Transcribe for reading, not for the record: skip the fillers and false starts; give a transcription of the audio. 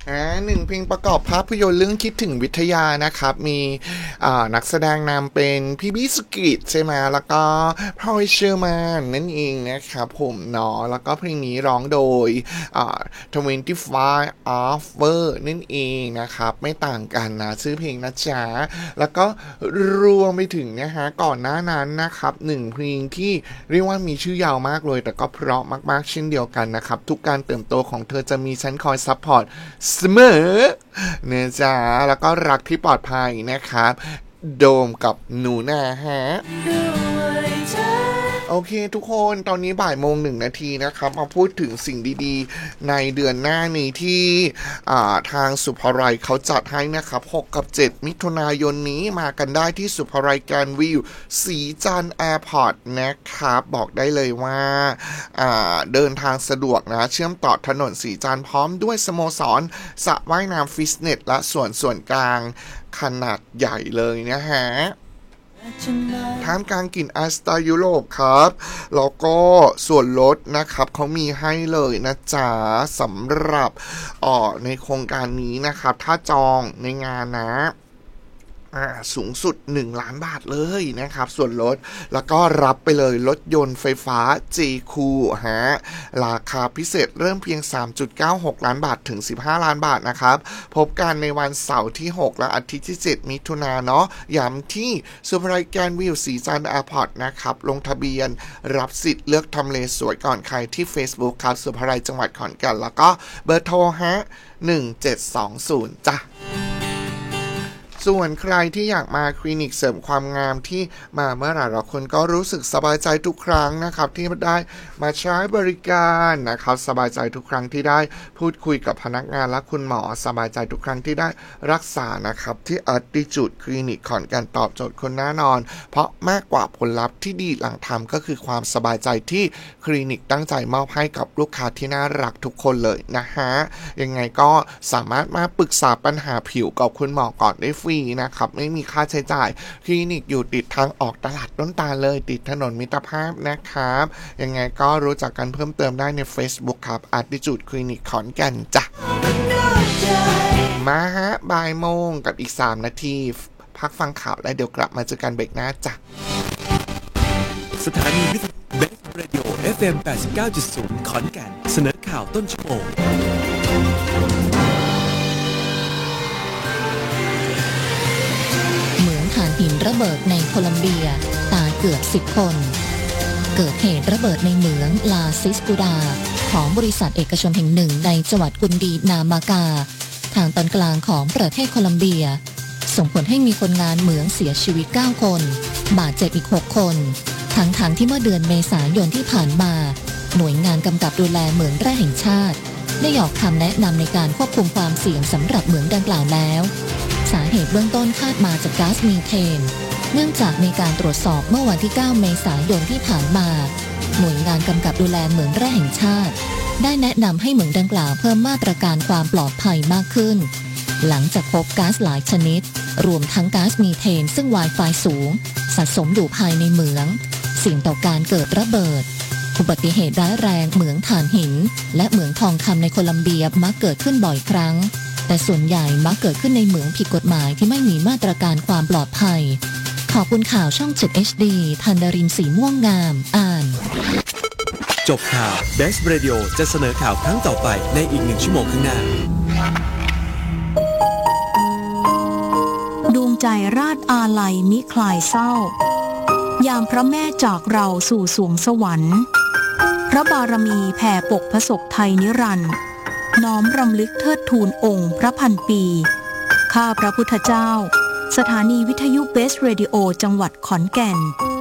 หนึ่งเพลงประกอบภาพยนตร์เรื่องคิดถึงวิทยานะครับมีนักแสดงนำเป็นพี่บี้สุกิจใช่ไหมแล้วก็พลอยเชอร์มานนั่นเองนะครับผมเนาะแล้วก็เพลงนี้ร้องโดย25 Hour นั่นเองนะครับไม่ต่างกันนะชื่อเพลงนะจ๊ะแล้วก็รวมไปถึงนะฮะก่อนหน้านั้นนะครับหนึ่งเพลงที่เรียกว่ามีชื่อยาวมากเลยแต่ก็เพราะมากๆเช่นเดียวกันนะครับทุกการเติบโตของเธอจะมีฉันคอยซัพพอร์ตเสมอเนี่ยจ้าแล้วก็รักที่ปลอดภัยนะครับโดมกับหนูนาฮะโอเคทุกคนตอนนี้บ่ายโมง1 นาทีนะครับมาพูดถึงสิ่งดีๆในเดือนหน้านี้ที่ทางสุภาลัยเขาจัดให้นะครับ6 กับ 7 มิถุนายนนี้มากันได้ที่สุภาลัยแกรนด์วิวสีจันทร์แอร์พอร์ตนะครับบอกได้เลยว่าเดินทางสะดวกนะเชื่อมต่อถนนสีจันทร์พร้อมด้วยสโมสรสระว่ายน้ำฟิตเนสและส่วนกลางขนาดใหญ่เลยนะฮะท่ามกลางกลิ่นไอสไตล์ยุโรปครับแล้วก็ส่วนลดนะครับเขามีให้เลยนะจ๊ะสำหรับในโครงการนี้นะครับถ้าจองในงานนะสูงสุด1 ล้านบาทเลยนะครับส่วนลดแล้วก็รับไปเลยรถยนต์ไฟฟ้า J-Cool ฮะราคาพิเศษเริ่มเพียง 3.96 ล้านบาทถึง15 ล้านบาทนะครับพบกันในวันเสาร์ที่6และอาทิตย์ที่7 มิถุนายนเนาะย้ำที่สุภาลัยแกรนด์วิวสีจันทร์แอร์พอร์ตนะครับลงทะเบียนรับสิทธิ์เลือกทำเลสวยก่อนใครที่ Facebook ครับสุภาลัยจังหวัดขอนแก่นแล้วก็เบอร์โทรฮะ1720จ้ะส่วนใครที่อยากมาคลินิกเสริมความงามที่มาเมื่อไหร่เราคนก็รู้สึกสบายใจทุกครั้งนะครับที่ได้มาใช้บริการนะครับสบายใจทุกครั้งที่ได้พูดคุยกับพนักงานและคุณหมอสบายใจทุกครั้งที่ได้รักษานะครับที่ Attitude คลินิกขอนแก่นตอบโจทย์คนแน่นอนเพราะมากกว่าผลลัพธ์ที่ดีหลังทำก็คือความสบายใจที่คลินิกตั้งใจมอบให้กับลูกค้าที่น่ารักทุกคนเลยนะฮะยังไงก็สามารถมาปรึกษาปัญหาผิวกับคุณหมอก่อนได้ฟรีนะครับไม่มีค่าใช้จ่ายคลินิกอยู่ติดทางออกตลาดต้นตาลเลยติดถนนมิตรภาพนะครับยังไงก็รู้จักกันเพิ่มเติมได้ใน Facebook ครับ Attitude คลินิกขอนแก่นจ้ะมาฮะบ่ายโมงกับอีก3 นาทีพักฟังข่าวและเดี๋ยวกลับมาเจอกันเบรกหน้าจ้ะสถานีวิทยุเบสเรดิโอ FM 89.0 ขอนแก่นเสนอข่าวต้นชั่วโมงถ่านหินระเบิดในโคลัมเบียตายเกือบ10 คนเกิดเหตุระเบิดในเหมืองลาซิสกูดาของบริษัทเอกชนแห่งหนึ่งในจังหวัดกุนดีนามากาทางตอนกลางของประเทศโคลัมเบียส่งผลให้มีคนงานเหมืองเสียชีวิต9 คนบาดเจ็บอีก6 คนทั้งที่เมื่อเดือนเมษายนที่ผ่านมาหน่วยงานกำกับดูแลเหมืองแร่แห่งชาติได้ออกคำแนะนำในการควบคุมความเสี่ยงสำหรับเหมืองดังกล่าวแล้วสาเหตุเบื้องต้นคาดมาจากก๊าซมีเทนเนื่องจากในการตรวจสอบเมื่อวันที่9 เมษายนที่ผ่านมาหน่วยงานกำกับดูแลเหมืองแร่แห่งชาติได้แนะนำให้เหมืองดังกล่าวเพิ่มมาตรการความปลอดภัยมากขึ้นหลังจากพบก๊าซหลายชนิดรวมทั้งก๊าซมีเทนซึ่งไวไฟสูงสะสมอยู่ภายในเหมืองเสี่ยงต่อการเกิดระเบิดอุบัติเหตุร้ายแรงเหมืองถ่านหินและเหมืองทองคำในโคลัมเบียมักเกิดขึ้นบ่อยครั้งแต่ส่วนใหญ่มักเกิดขึ้นในเหมืองผิดกฎหมายที่ไม่มีมาตรการความปลอดภัยขอบคุณข่าวช่อง 7 HD ธันดรินทร์สีม่วงงามอ่านจบข่าว Best Radio จะเสนอข่าวครั้งต่อไปในอีก1 ชั่วโมงข้างหน้าดวงใจราชอาลัยมิคลายเศร้ายามพระแม่จากเราสู่สวงสวรรค์พระบารมีแผ่ปกพระศกไทยนิรันดร์น้อมรำลึกเทิดทูนองค์พระพันปีข้าพระพุทธเจ้าสถานีวิทยุเบสเรดิโอจังหวัดขอนแก่น